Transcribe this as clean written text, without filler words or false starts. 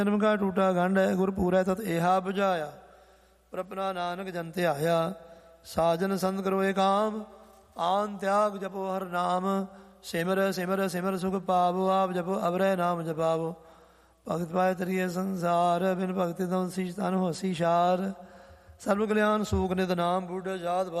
ਜਨਮ ਕਾ ਟੂਟਾ ਗੰਢ ਹੈ ਗੁਰ ਪੂਰੈ ਤਤ ਏਹਾ ਬੁਝਾਇਆ। ਪ੍ਰਪਨਾ ਨਾਨਕ ਜਨ ਧਿਆਇਆ ਸਾਜਨ ਸੰਤ ਕਰੋਏ ਕਾਮ। ਆਨ ਤਿਆਗ ਜਪੋ ਹਰ ਨਾਮ ਸਿਮਰ ਸਿਮਰ ਸਿਮਰ ਸੁਖ ਪਾਵੋ। ਆਪ ਜਪੋ ਅਵਰੈ ਨਾਮ ਜਪਾਵੋ। ਭਗਤ ਪਾਏ ਤਰੀਏ ਸੰਸਾਰ ਬਿਨ ਭਗਤੀ ਤਮ ਸੀਚ ਤਨ ਹੋਸੀ ਸ਼ਾਰ। ਸਰਬ ਕਲਿਆਣ ਸੂਖ ਨਿਤ ਨਾਮ ਬੁੱਢ ਜਾਤ